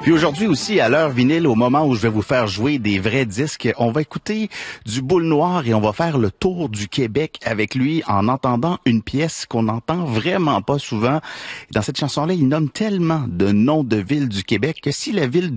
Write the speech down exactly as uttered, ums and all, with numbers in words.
Puis aujourd'hui aussi, à l'heure vinyle, au moment où je vais vous faire jouer des vrais disques, on va écouter du Boule Noire et on va faire le tour du Québec avec lui en entendant une pièce qu'on n'entend vraiment pas souvent. Dans cette chanson-là, il nomme tellement de noms de villes du Québec que si la ville